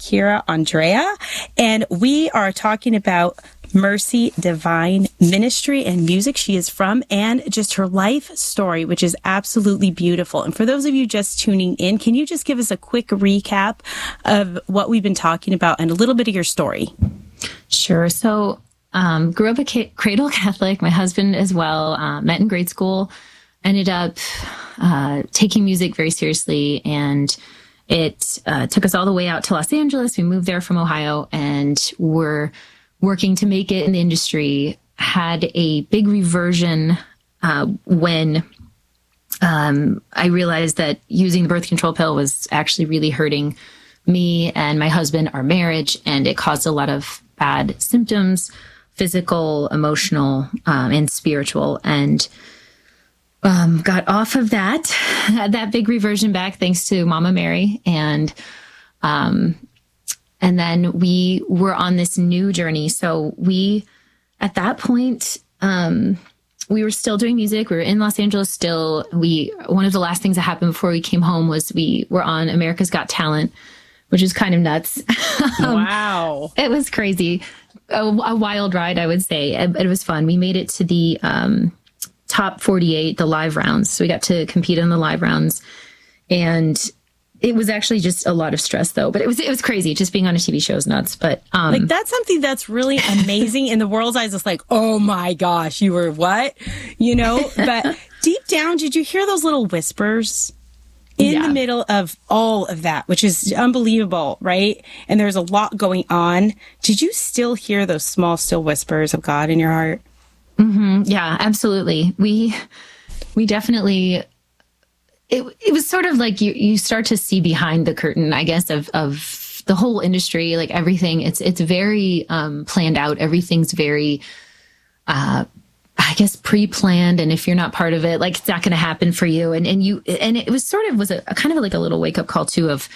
Kira Andrea, and we are talking about Mercy Divine Ministry and music she is from, and just her life story, which is absolutely beautiful. And for those of you just tuning in, can you just give us a quick recap of what we've been talking about and a little bit of your story? Sure. So grew up a cradle Catholic, my husband as well, met in grade school, ended up taking music very seriously, and it took us all the way out to Los Angeles. We moved there from Ohio and were working to make it in the industry. Had a big reversion when I realized that using the birth control pill was actually really hurting me and my husband, our marriage, and it caused a lot of bad symptoms, physical, emotional, and spiritual, and got off of that, had that big reversion back thanks to Mama Mary. And then we were on this new journey. So at that point, we were still doing music. We were in Los Angeles still. One of the last things that happened before we came home was we were on America's Got Talent, which is kind of nuts. Wow. It was crazy. A wild ride, I would say. It was fun. We made it to the top 48, the live rounds. So we got to compete in the live rounds. And it was actually just a lot of stress, though. But it was crazy. Just being on a TV show is nuts. But that's something that's really amazing in the world's eyes. It's like, oh my gosh, you were what? But deep down, did you hear those little whispers in the middle of all of that, which is unbelievable, right? And there's a lot going on. Did you still hear those small, still whispers of God in your heart? Mm-hmm. Yeah, absolutely. We definitely. It was sort of like you start to see behind the curtain, I guess, of the whole industry, like everything. It's very planned out. Everything's very, I guess, pre-planned. And if you're not part of it, like it's not going to happen for you. And it was sort of a kind of like a little wake up call too of,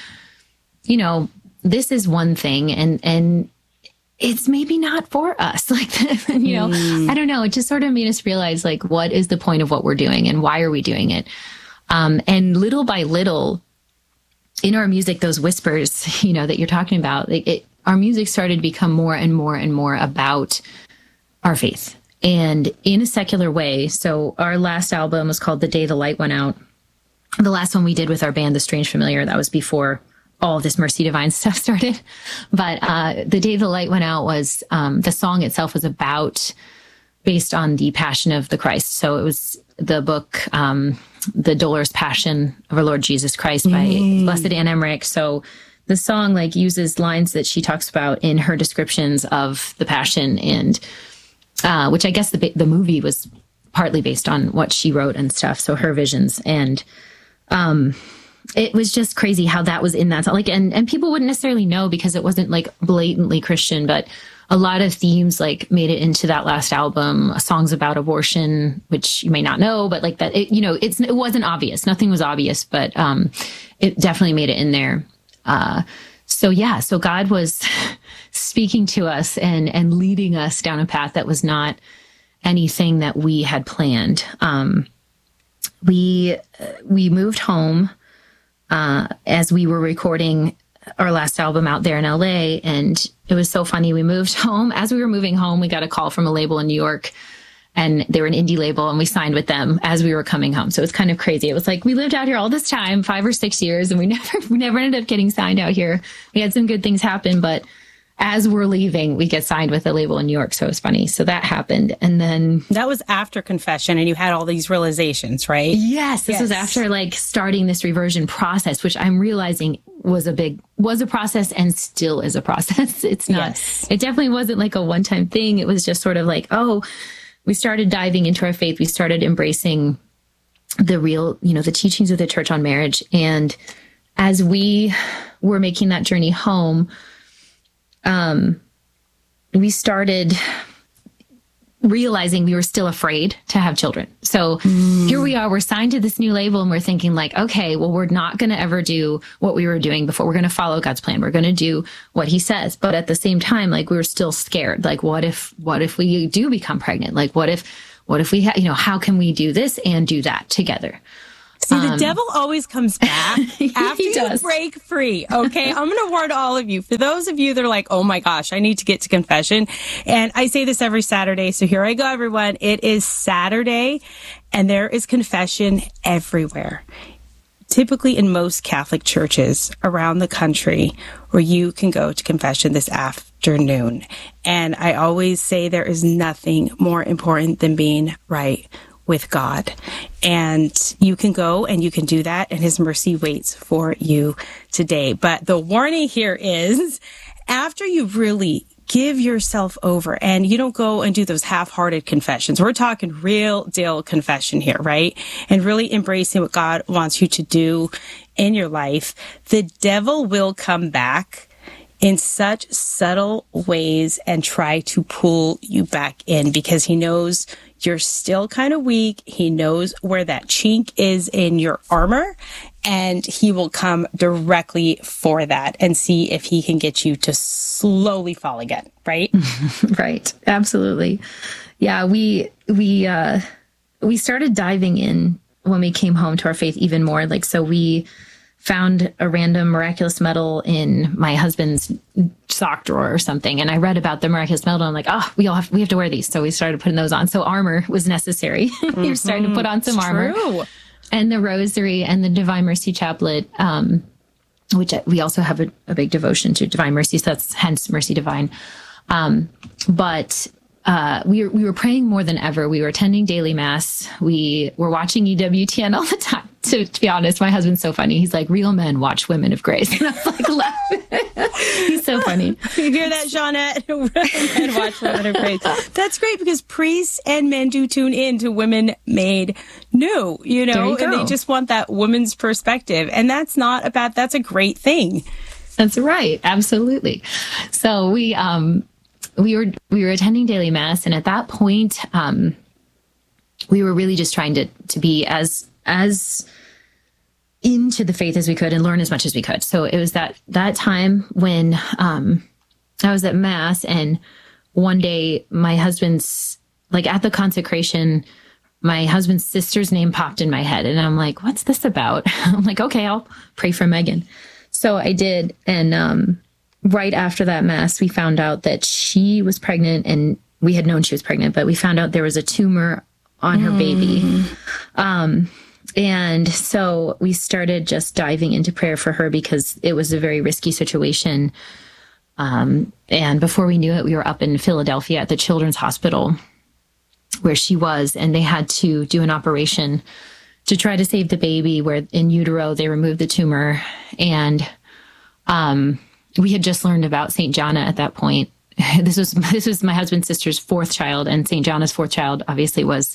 this is one thing and it's maybe not for us. Like, I don't know. It just sort of made us realize like, what is the point of what we're doing and why are we doing it? And little by little in our music, those whispers, that you're talking about, our music started to become more and more and more about our faith and in a secular way. So our last album was called The Day the Light Went Out. The last one we did with our band, The Strange Familiar, that was before all of this Mercy Divine stuff started. But The Day the Light Went Out was, the song itself was based on the Passion of the Christ. So it was the book, The Dolorous Passion of our Lord Jesus Christ by Blessed Anne Emmerich. So the song uses lines that she talks about in her descriptions of the Passion, and which I guess the movie was partly based on what she wrote and stuff. So her visions, and it was just crazy how that was in that song. And people wouldn't necessarily know because it wasn't blatantly Christian, but a lot of themes made it into that last album. Songs about abortion, which you may not know, but that it wasn't obvious. Nothing was obvious, but it definitely made it in there. So God was speaking to us and leading us down a path that was not anything that we had planned. We moved home as we were recording our last album out there in LA. And it was so funny. We moved home. As we were moving home, we got a call from a label in New York, and they were an indie label, and we signed with them as we were coming home. So it was kind of crazy. It was we lived out here all this time, 5 or 6 years, and we never ended up getting signed out here. We had some good things happen, but as we're leaving, we get signed with a label in New York. So it was funny. So that happened. And then that was after confession, and you had all these realizations, right? Yes. This was after starting this reversion process, which I'm realizing was a process and still is a process. It's not, It definitely wasn't a one-time thing. It was just sort of we started diving into our faith. We started embracing the real, the teachings of the church on marriage. And as we were making that journey home, we started realizing we were still afraid to have children. So here we are, we're signed to this new label, and we're thinking okay, well, we're not going to ever do what we were doing before. We're going to follow God's plan. We're going to do what he says. But at the same time, we were still scared. What if we do become pregnant? What if we how can we do this and do that together? See, the devil always comes back after you break free. Okay. I'm going to warn all of you. For those of you that are like, oh my gosh, I need to get to confession. And I say this every Saturday. So here I go, everyone. It is Saturday and there is confession everywhere. Typically in most Catholic churches around the country where you can go to confession this afternoon. And I always say there is nothing more important than being right with God. And you can go and you can do that, and his mercy waits for you today. But the warning here is after you really give yourself over and you don't go and do those half-hearted confessions. We're talking real deal confession here, right? And really embracing what God wants you to do in your life. The devil will come back in such subtle ways and try to pull you back in because he knows you're still kind of weak. He knows where that chink is in your armor, and he will come directly for that and see if he can get you to slowly fall again, right? Right. Absolutely. Yeah, we started diving in when we came home to our faith even more. Like, so we found a random miraculous medal in my husband's sock drawer or something. And I read about the miraculous medal. And I'm like, oh, we have to wear these. So we started putting those on. So armor was necessary. We were starting to put on some armor. True. And the rosary and the Divine Mercy Chaplet, which we also have a big devotion to Divine Mercy. So that's hence Mercy Divine. But we were praying more than ever. We were attending daily mass. We were watching EWTN all the time. To be honest, my husband's so funny. He's like, real men watch Women of Grace. And I was like, laughing. He's so funny. You hear that, Jeanette? Real men watch Women of Grace. That's great because priests and men do tune in to Women Made New, you know, and they just want that woman's perspective. And that's not a bad, that's a great thing. That's right. Absolutely. So we were attending daily mass, and at that point, we were really just trying to be as into the faith as we could and learn as much as we could. So it was that time when I was at mass, and one day my husband's, like, at the consecration, my husband's sister's name popped in my head, and I'm like, what's this about? I'm like, okay, I'll pray for Megan. So I did, and right after that mass, we found out that she was pregnant, and we had known she was pregnant, but we found out there was a tumor on her baby. And so we started just diving into prayer for her because it was a very risky situation. And before we knew it, we were up in Philadelphia at the Children's Hospital where she was, and they had to do an operation to try to save the baby, where in utero they removed the tumor. And we had just learned about St. Gianna at that point. This was my husband's sister's fourth child, and St. Gianna's fourth child obviously was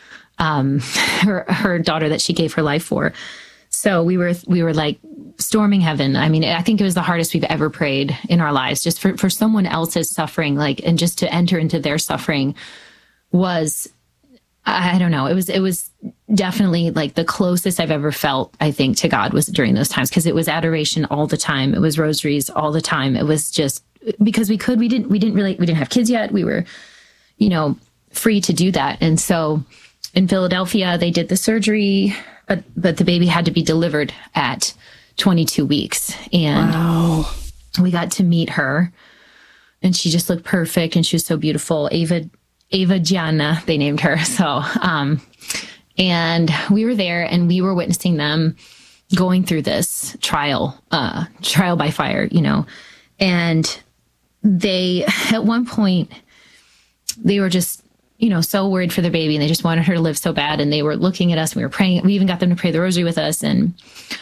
her daughter that she gave her life for. So we were like storming heaven. I mean, I think it was the hardest we've ever prayed in our lives, just for someone else's suffering, like, and just to enter into their suffering was, I don't know. It was definitely like the closest I've ever felt, I think, to God was during those times, because it was adoration all the time. It was rosaries all the time. It was just because we didn't have kids yet. We were, free to do that. And so in Philadelphia, they did the surgery, but the baby had to be delivered at 22 weeks. And we got to meet her, and she just looked perfect, and she was so beautiful. Eva Gianna, they named her. So, and we were there, and we were witnessing them going through this trial by fire, and they, at one point, they were just, so worried for their baby, and they just wanted her to live so bad. And they were looking at us, and we were praying. We even got them to pray the rosary with us. And,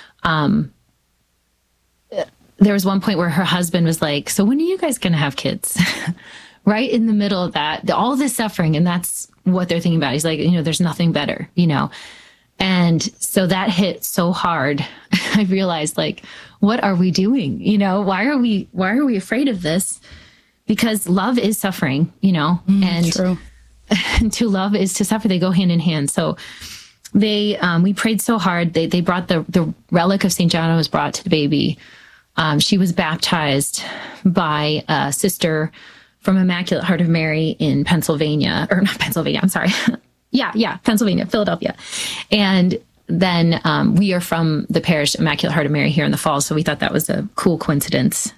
there was one point where her husband was like, so when are you guys going to have kids? Right in the middle of that, all this suffering. And that's what they're thinking about. He's like, there's nothing better, And so that hit so hard. I realized, like, what are we doing? Why are we afraid of this? Because love is suffering, and true. And to love is to suffer. They go hand in hand. So we prayed so hard. They brought the relic of St. Gianna was brought to the baby. She was baptized by a sister from Immaculate Heart of Mary in Pennsylvania, or not Pennsylvania, I'm sorry. Yeah, Pennsylvania, Philadelphia. And then we are from the parish Immaculate Heart of Mary here in the Falls, so we thought that was a cool coincidence.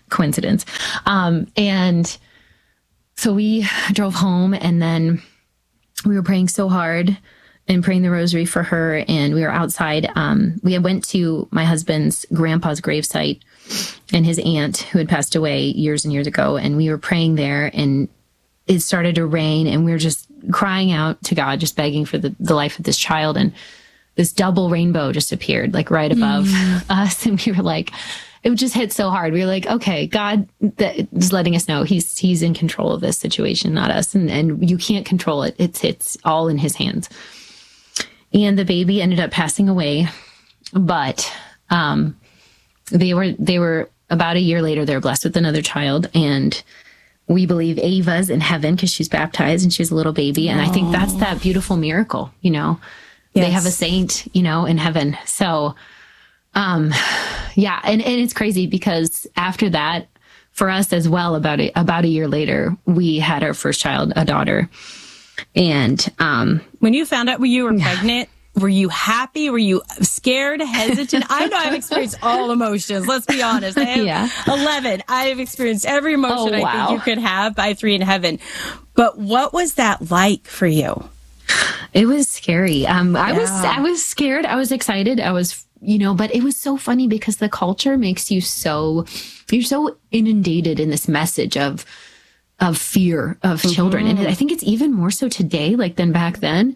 And so we drove home, and then we were praying so hard and praying the rosary for her, and we were outside. We went to my husband's grandpa's gravesite and his aunt who had passed away years and years ago, and we were praying there, and it started to rain, and we were just crying out to God, just begging for the life of this child, and this double rainbow just appeared like right above us, and we were like, it just hit so hard. We were like, okay, God is letting us know he's in control of this situation, not us, and you can't control it. It's all in his hands. And the baby ended up passing away, but they were about a year later, they were blessed with another child, and we believe Ava's in heaven because she's baptized and she's a little baby. And I think that's that beautiful miracle, Yes. They have a saint, in heaven. So, yeah. And it's crazy because after that, for us as well, about a year later, we had our first child, a daughter. And when you found out you were pregnant, were you happy? Were you scared, hesitant? I know I've experienced all emotions. Let's be honest. I have 11. I've experienced every emotion I think you could have by 3 in heaven. But what was that like for you? It was scary. I was scared. I was excited. I was, but it was so funny because the culture makes you're so inundated in this message of fear of children. And I think it's even more so today, than back then.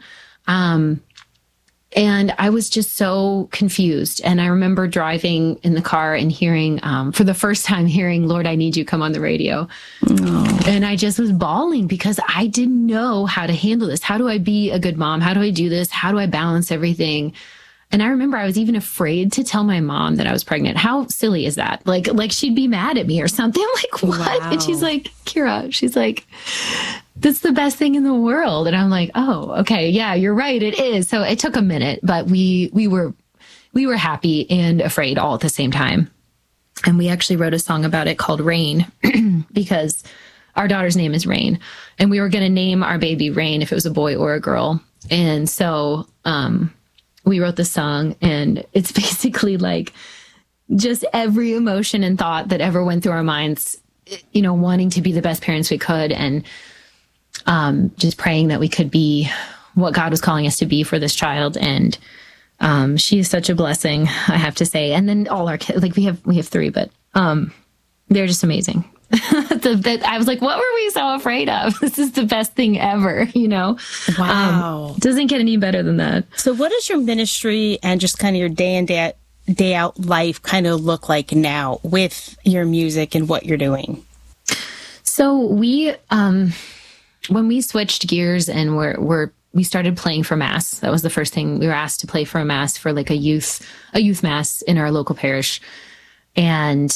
And I was just so confused. And I remember driving in the car and hearing, for the first time, Lord, I Need You come on the radio. Oh. And I just was bawling because I didn't know how to handle this. How do I be a good mom? How do I do this? How do I balance everything? And I remember I was even afraid to tell my mom that I was pregnant. How silly is that? Like she'd be mad at me or something. I'm like, what? Wow. And she's like, Kira, she's like, that's the best thing in the world. And I'm like, oh, okay. Yeah, you're right. It is. So it took a minute, but we were happy and afraid all at the same time. And we actually wrote a song about it called Rain because our daughter's name is Rain. And we were going to name our baby Rain if it was a boy or a girl. And so, we wrote the song, and it's basically like just every emotion and thought that ever went through our minds, wanting to be the best parents we could, and just praying that we could be what God was calling us to be for this child. And she is such a blessing, I have to say. And then all our kids, we have 3, but they're just amazing. I was like, what were we so afraid of? This is the best thing ever, Wow. Doesn't get any better than that. So what does your ministry and just kind of your day in, day out life kind of look like now with your music and what you're doing? So we, when we switched gears and we started playing for Mass, that was the first thing. We were asked to play for a Mass for a youth Mass in our local parish. And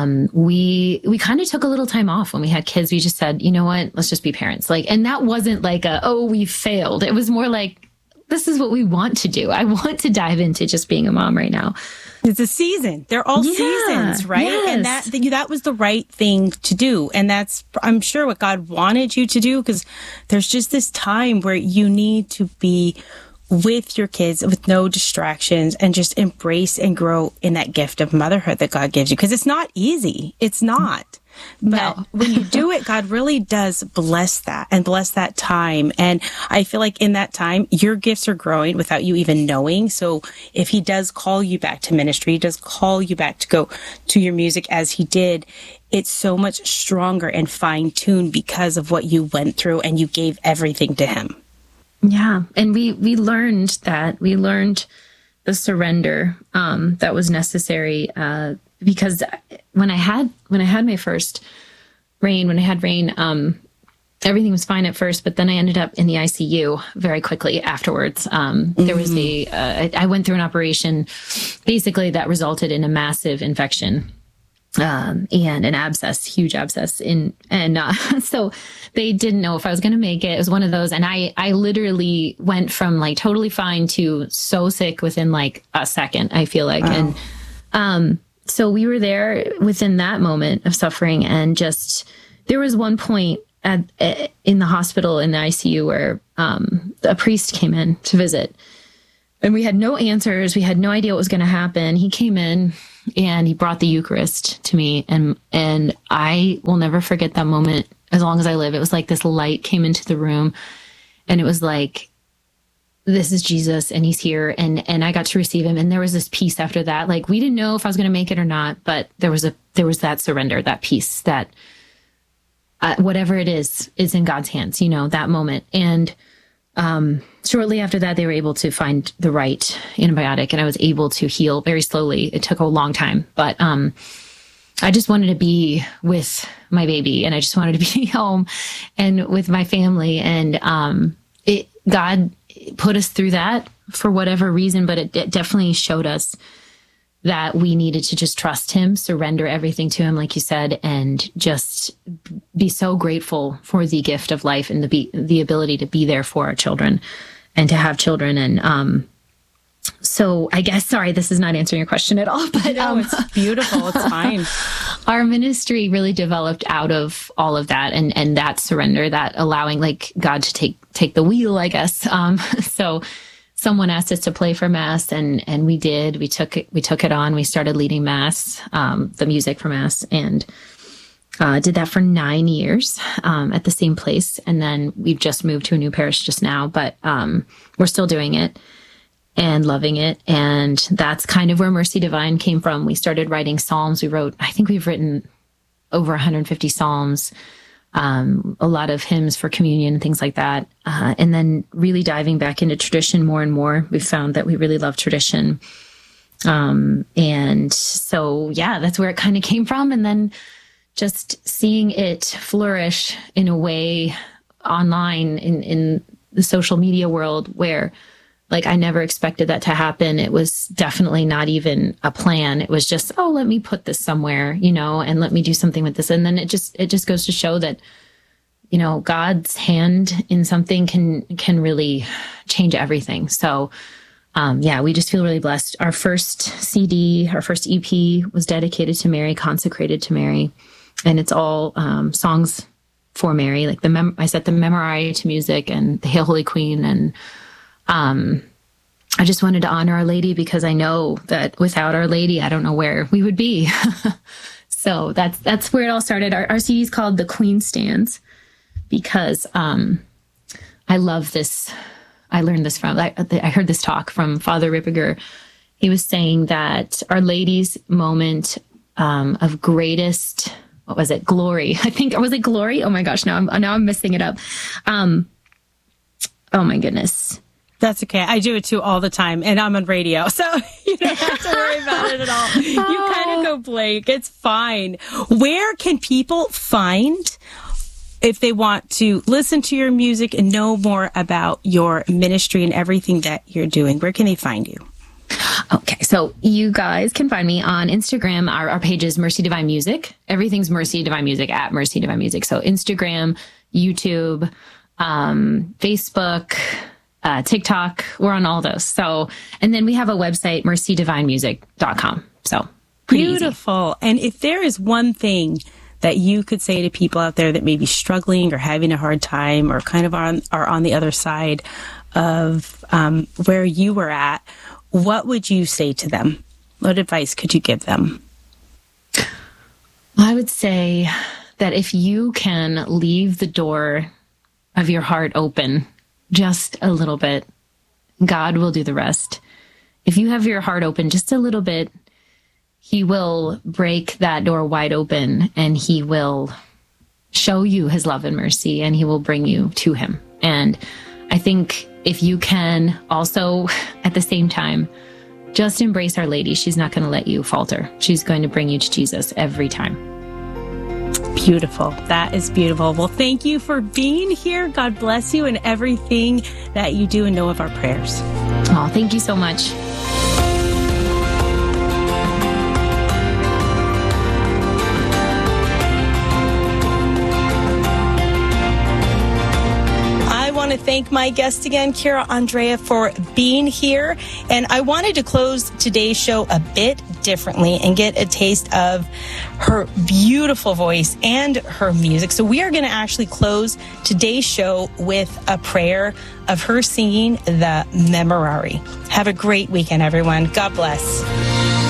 we kind of took a little time off when we had kids. We just said, you know what, let's just be parents. And that wasn't we failed. It was more like, this is what we want to do. I want to dive into just being a mom right now. It's a season. They're all seasons, right? Yes. And that was the right thing to do. And that's, I'm sure, what God wanted you to do, because there's just this time where you need to be with your kids with no distractions and just embrace and grow in that gift of motherhood that God gives you. Because it's not easy. It's not. But when you do it, God really does bless that and bless that time. And I feel like in that time, your gifts are growing without you even knowing. So if he does call you back to ministry, he does call you back to go to your music as he did, it's so much stronger and fine-tuned because of what you went through and you gave everything to him. Yeah. And we learned that. We learned the surrender that was necessary because when I had my first Rain, everything was fine at first, but then I ended up in the ICU very quickly afterwards. There was I went through an operation basically that resulted in a massive infection. And an abscess, huge abscess so they didn't know if I was going to make it. It was one of those. And I literally went from totally fine to so sick within a second, I feel like. Wow. And, so we were there within that moment of suffering. And just, there was one point in the hospital in the ICU where, a priest came in to visit. And we had no answers. We had no idea what was going to happen. He came in and he brought the Eucharist to me. And I will never forget that moment as long as I live. It was like this light came into the room and it was like, this is Jesus and he's here. And I got to receive him. And there was this peace after that. Like, we didn't know if I was going to make it or not, but there was that surrender, that peace, that whatever it is in God's hands, that moment. And shortly after that, they were able to find the right antibiotic and I was able to heal very slowly. It took a long time, but I just wanted to be with my baby and I just wanted to be home and with my family. And God put us through that for whatever reason, but it definitely showed us that we needed to just trust him, surrender everything to him, like you said, and just be so grateful for the gift of life and the ability to be there for our children and to have children. And so I guess, sorry, this is not answering your question at all, but no, it's beautiful. It's fine. Our ministry really developed out of all of that and that surrender, that allowing like God to take the wheel, I guess. So someone asked us to play for Mass and we did. We took it on. We started leading Mass, the music for Mass, and did that for 9 years at the same place. And then we've just moved to a new parish just now, but we're still doing it and loving it. And that's kind of where Mercy Divine came from. We started writing psalms. I think we've written over 150 psalms, a lot of hymns for communion and things like that. And then really diving back into tradition more and more. We've found that we really love tradition. And so, yeah, that's where it kind of came from. And then just seeing it flourish in a way online in the social media world where, like, I never expected that to happen. It was definitely not even a plan. It was just, oh, let me put this somewhere, and let me do something with this. And then it just goes to show that, God's hand in something can really change everything. So, we just feel really blessed. Our first CD, our first EP was dedicated to Mary, consecrated to Mary. And it's all songs for Mary. Like I set the Memorare to music and the Hail Holy Queen, and I just wanted to honor Our Lady because I know that without Our Lady, I don't know where we would be. So that's where it all started. Our CD is called The Queen Stands because I love this. I learned this I heard this talk from Father Ripperger. He was saying that Our Lady's moment of greatest, what was it? Glory. I think, was it glory? Oh my gosh, now I'm messing it up. Oh my goodness. That's okay. I do it too all the time, and I'm on radio, so you don't have to worry about it at all. You kind of go blank. It's fine. Where can people find, if they want to listen to your music and know more about your ministry and everything that you're doing, where can they find you? Okay, so you guys can find me on Instagram. Our page is Mercy Divine Music. Everything's Mercy Divine Music at Mercy Divine Music. So Instagram, YouTube, Facebook, TikTok, we're on all those. So, and then we have a website, mercydivinemusic.com. So beautiful. Easy. And if there is one thing that you could say to people out there that may be struggling or having a hard time or kind of are on the other side of where you were at, what would you say to them? What advice could you give them? I would say that if you can leave the door of your heart open just a little bit, God will do the rest. If you have your heart open just a little bit, he will break that door wide open and he will show you his love and mercy and he will bring you to him. And I think if you can also at the same time, just embrace Our Lady. She's not going to let you falter. She's going to bring you to Jesus every time. Beautiful. That is beautiful. Well, thank you for being here. God bless you and everything that you do and know of our prayers. Oh, thank you so much. I want to thank thank my guest again, Kira Andrea, for being here. And I wanted to close today's show a bit differently and get a taste of her beautiful voice and her music. So we are going to actually close today's show with a prayer of her singing the Memorare. Have a great weekend, everyone. God bless.